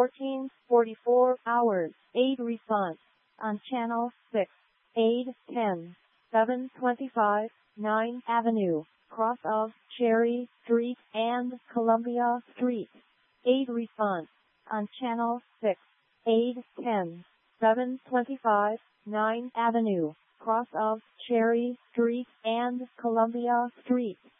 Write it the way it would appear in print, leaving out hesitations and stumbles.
14:44 hours. Aid response on channel 6. Aid 10. 725 9 Avenue, cross of Cherry Street and Columbia Street. Aid response on channel 6. Aid 10. 725 9 Avenue, cross of Cherry Street and Columbia Street.